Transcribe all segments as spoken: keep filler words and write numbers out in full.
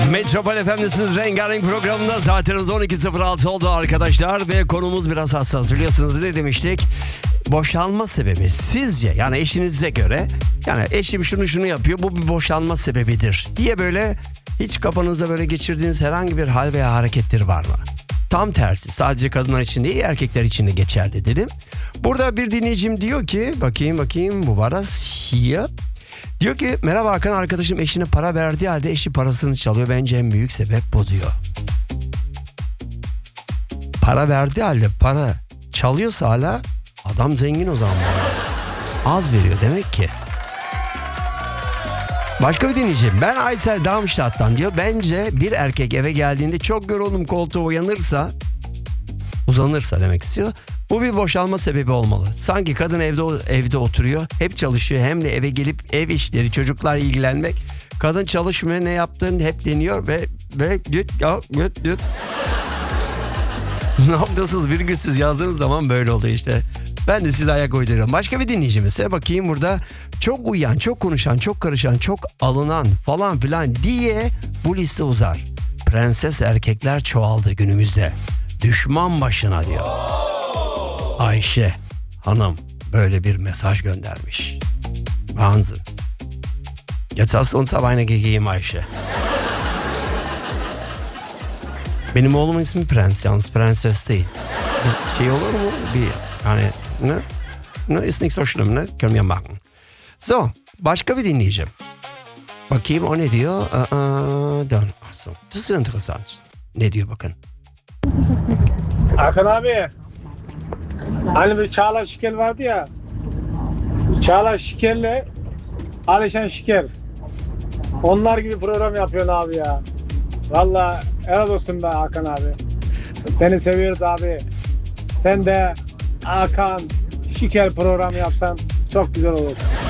Metropol F M'desiniz. Rengarenk programında saatimiz on iki sıfır altı oldu arkadaşlar. Ve konumuz biraz hassas. Biliyorsunuz ne demiştik? Boşanma sebebi sizce, yani eşinize göre, yani eşim şunu şunu yapıyor, bu bir boşanma sebebidir diye böyle hiç kafanızda böyle geçirdiğiniz herhangi bir hal veya hareketler var mı? Tam tersi, sadece kadınlar için değil erkekler için de geçerli dedim. Burada bir dinleyicim diyor ki, bakayım bakayım bu varas here. Diyor ki merhaba Hakan, arkadaşım eşine para verdiği halde eşi parasını çalıyor. Bence en büyük sebep bu diyor. Para verdiği halde para çalıyorsa hala adam zengin o zaman. Az veriyor demek ki. Başka bir dinleyicim, ben Aysel Darmstadt'tan diyor. Bence bir erkek eve geldiğinde çok yoruldum koltuğa uyanırsa, uzanırsa demek istiyor. Bu bir boşalma sebebi olmalı. Sanki kadın evde evde oturuyor, hep çalışıyor, hem de eve gelip ev işleri, çocuklarla ilgilenmek. Kadın çalışmıyor, ne yaptığını hep deniyor ve ve düt ya düt düt. Noktasız virgülsüz yazdığınız zaman böyle oluyor işte. Ben de size ayak uyduruyorum. Başka bir dinleyicimize bakayım burada. Çok uyuyan, çok konuşan, çok karışan, çok alınan falan filan diye bu liste uzar. Prenses erkekler çoğaldı günümüzde. Düşman başına diyor. Ayşe hanım böyle bir mesaj göndermiş. Wahnsinn. Jetzt hast du uns aber eine gegeben Ayşe. Benim oğlumun ismi Prens, yalnız prenses değil. Bir şey olur mu? Bir yani ne? Ne ist nicht so schlimm, ne? Können wir machen. So, başka bir dinleyeceğim. Bakayım o ne diyor? Aa, dön. Achso, das ist interessant. Ne diyor bakın. Hakan abi, hani bir Çağla Şikel vardı ya, Çağla Şikel'le Alişan Şikel, onlar gibi program yapıyorsun abi ya. Vallahi helal olsun be Hakan abi, seni seviyoruz abi. Sen de Hakan Şikel programı yapsan çok güzel olur.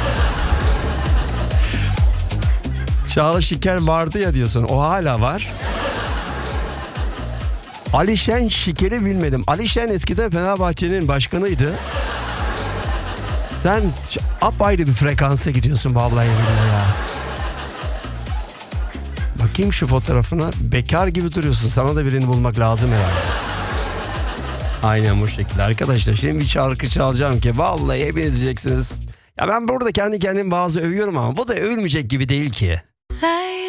Çağla Şikel vardı ya diyorsun, o hala var. Alişen Şikel'i bilmedim. Alişen eskiden Fenerbahçe'nin başkanıydı. Sen apayrı bir frekansa gidiyorsun vallahi billahi ya. Bakayım şu fotoğrafına. Bekar gibi duruyorsun. Sana da birini bulmak lazım herhalde. Aynen bu şekilde arkadaşlar. Şimdi bir şarkı çalacağım ki vallahi hepiniz diyeceksiniz. Ya ben burada kendi kendimi bazı övüyorum ama bu da övülmeyecek gibi değil ki.